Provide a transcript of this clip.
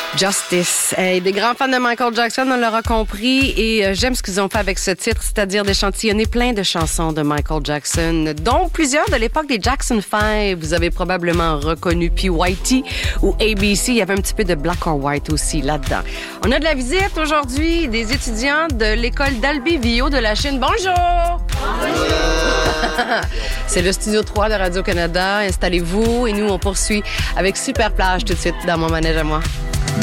Justice. Hey, des grands fans de Michael Jackson, on l'aura compris, et j'aime ce qu'ils ont fait avec ce titre, c'est-à-dire d'échantillonner plein de chansons de Michael Jackson, dont plusieurs de l'époque des Jackson 5. Vous avez probablement reconnu PYT ou ABC. Il y avait un petit peu de Black or White aussi là-dedans. On a de la visite aujourd'hui des étudiants de l'école d'Albi-Vio de la Chine. Bonjour! Bonjour! C'est le Studio 3 de Radio-Canada. Installez-vous et nous, on poursuit avec Super Plage tout de suite dans mon manège à moi.